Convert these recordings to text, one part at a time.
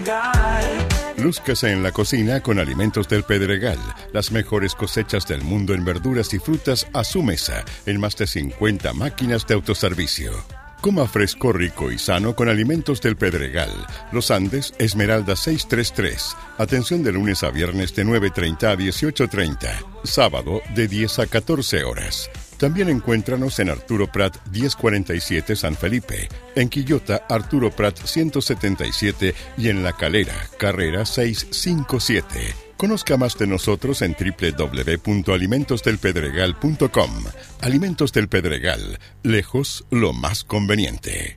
Lúzcase en la cocina con Alimentos del Pedregal. Las mejores cosechas del mundo en verduras y frutas a su mesa, en más de 50 máquinas de autoservicio. Coma fresco, rico y sano con Alimentos del Pedregal. Los Andes, Esmeralda 633. Atención de lunes a viernes de 9:30 a 18:30. Sábado de 10 a 14 horas. También encuéntranos en Arturo Prat 1047 San Felipe, en Quillota Arturo Prat 177 y en La Calera, Carrera 657. Conozca más de nosotros en www.alimentosdelpedregal.com. Alimentos del Pedregal, lejos lo más conveniente.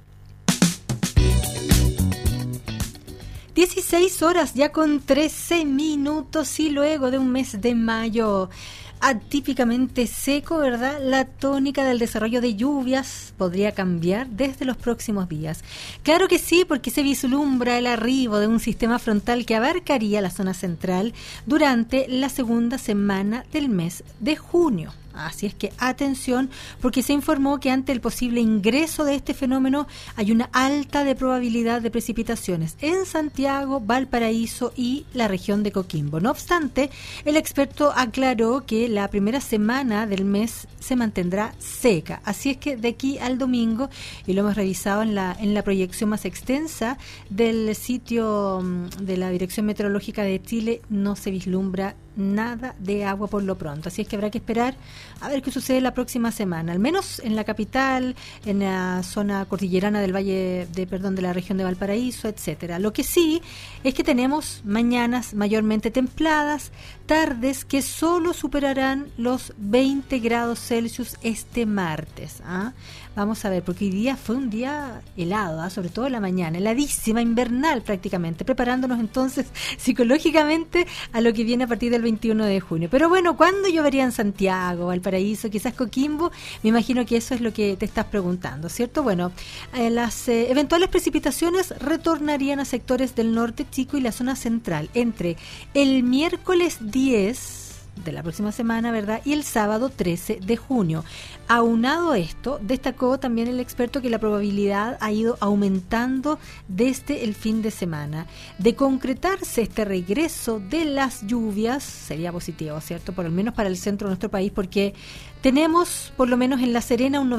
16 horas ya con 13 minutos y luego de un mes de mayo atípicamente seco, ¿verdad? La tónica del desarrollo de lluvias podría cambiar desde los próximos días. Claro que sí, porque se vislumbra el arribo de un sistema frontal que abarcaría la zona central durante la segunda semana del mes de junio. Así es que atención, porque se informó que ante el posible ingreso de este fenómeno hay una alta de probabilidad de precipitaciones en Santiago, Valparaíso y la región de Coquimbo. No obstante, el experto aclaró que la primera semana del mes se mantendrá seca. Así es que de aquí al domingo, y lo hemos revisado en la proyección más extensa del sitio de la Dirección Meteorológica de Chile, no se vislumbra nada de agua por lo pronto, así es que habrá que esperar a ver qué sucede la próxima semana, al menos en la capital, en la zona cordillerana del de la región de Valparaíso, etcétera. Lo que sí es que tenemos mañanas mayormente templadas, tardes que solo superarán los 20 grados Celsius este martes. Vamos a ver, porque hoy día fue un día helado, sobre todo en la mañana, heladísima, invernal prácticamente, preparándonos entonces psicológicamente a lo que viene a partir del 21 de junio. Pero bueno, ¿cuándo llovería en Santiago, Valparaíso, quizás Coquimbo? Me imagino que eso es lo que te estás preguntando, ¿cierto? Bueno, las eventuales precipitaciones retornarían a sectores del norte chico y la zona central entre el miércoles 10 de la próxima semana, ¿verdad? Y el sábado 13 de junio. Aunado a esto, destacó también el experto que la probabilidad ha ido aumentando desde el fin de semana. De concretarse este regreso de las lluvias, sería positivo, ¿cierto? Por lo menos para el centro de nuestro país, porque tenemos, por lo menos en La Serena, un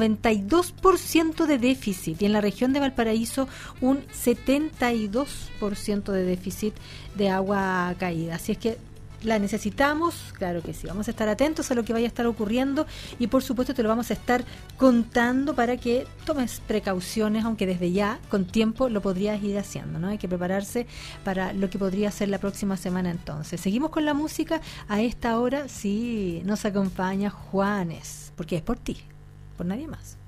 92% de déficit y en la región de Valparaíso un 72% de déficit de agua caída. Así es que la necesitamos, claro que sí. Vamos a estar atentos a lo que vaya a estar ocurriendo y por supuesto te lo vamos a estar contando para que tomes precauciones, aunque desde ya, con tiempo, lo podrías ir haciendo, ¿no? Hay que prepararse para lo que podría ser la próxima semana entonces. Seguimos con la música. A esta hora sí nos acompaña Juanes, porque es por ti, por nadie más.